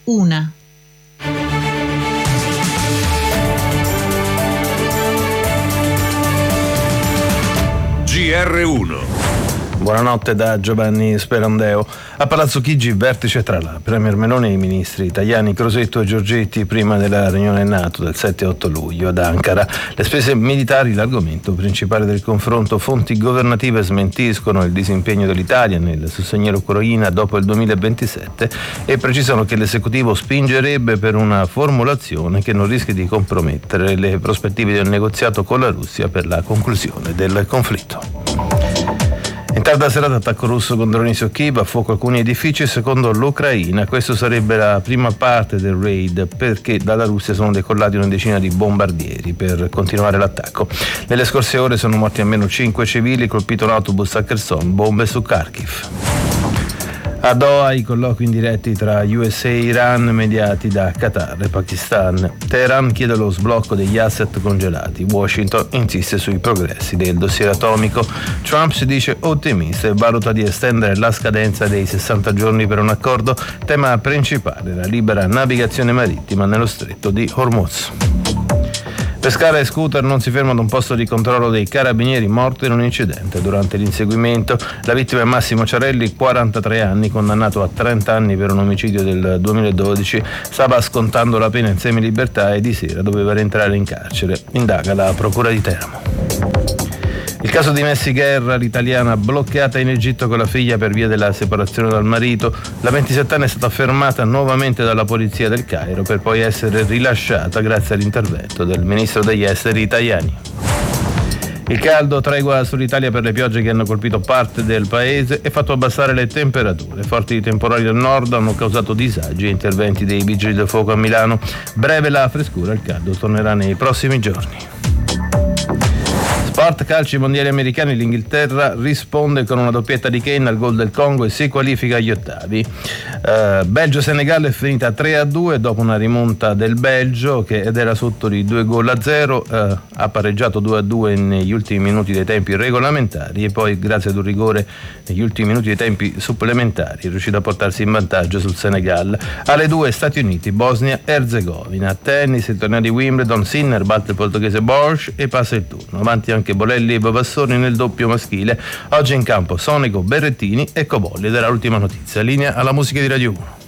Una. GR1. Buonanotte da Giovanni Sperandeo. A Palazzo Chigi, vertice tra la Premier Meloni e i ministri Tajani, Crosetto e Giorgetti prima della riunione NATO del 7-8 luglio ad Ankara. Le spese militari, l'argomento principale del confronto. Fonti governative smentiscono il disimpegno dell'Italia nel sostegno all'Ucraina dopo il 2027 e precisano che l'esecutivo spingerebbe per una formulazione che non rischi di compromettere le prospettive di un negoziato con la Russia per la conclusione del conflitto. In tarda serata attacco russo con droni su Kiev, a fuoco alcuni edifici secondo l'Ucraina. Questo sarebbe la prima parte del raid, perché dalla Russia sono decollati una decina di bombardieri per continuare l'attacco. Nelle scorse ore sono morti almeno 5 civili, colpito un autobus a Kherson, bombe su Kharkiv. A Doha i colloqui indiretti tra USA e Iran mediati da Qatar e Pakistan. Teheran chiede lo sblocco degli asset congelati. Washington insiste sui progressi del dossier atomico. Trump si dice ottimista e valuta di estendere la scadenza dei 60 giorni per un accordo. Tema principale, la libera navigazione marittima nello stretto di Hormuz. Pescara e scooter non si fermano ad un posto di controllo dei carabinieri, morto in un incidente durante l'inseguimento. La vittima è Massimo Ciarelli, 43 anni, condannato a 30 anni per un omicidio del 2012. Stava scontando la pena in semilibertà e di sera doveva rientrare in carcere. Indaga la procura di Teramo. Il caso di Messi Guerra, l'italiana bloccata in Egitto con la figlia per via della separazione dal marito. La 27enne è stata fermata nuovamente dalla polizia del Cairo per poi essere rilasciata grazie all'intervento del ministro degli esteri Tajani. Il caldo, tregua sull'Italia per le piogge che hanno colpito parte del paese e fatto abbassare le temperature. Forti temporali al nord hanno causato disagi e interventi dei vigili del fuoco a Milano. Breve la frescura, il caldo tornerà nei prossimi giorni. Sport, calci mondiali americani, l'Inghilterra risponde con una doppietta di Kane al gol del Congo e si qualifica agli ottavi. Belgio-Senegal è finita 3-2 dopo una rimonta del Belgio ed era sotto di 2-0, ha pareggiato 2-2 negli ultimi minuti dei tempi regolamentari e poi grazie ad un rigore negli ultimi minuti dei tempi supplementari è riuscito a portarsi in vantaggio sul Senegal. Alle 2 Stati Uniti, Bosnia-Erzegovina. Tennis, il torneo di Wimbledon, Sinner batte il portoghese Borsch e passa il turno. Avanti anche Bolelli e Bavassoni nel doppio maschile. Oggi in campo Sonego, Berrettini e Cobolli ed era l'ultima notizia. Linea alla musica di Radio 1.